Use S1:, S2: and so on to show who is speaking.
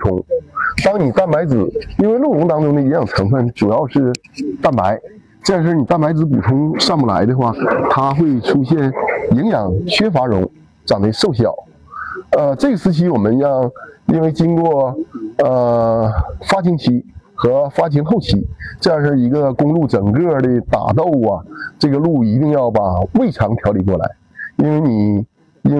S1: 充。当你蛋白质，因为鹿茸当中的营养成分主要是蛋白，这样是你蛋白质补充上不来的话，它会出现营养缺乏容，长得瘦小。这个时期我们因为经过发情期和发情后期，这样是一个公鹿整个的打斗啊，这个鹿一定要把胃肠调理过来，因为你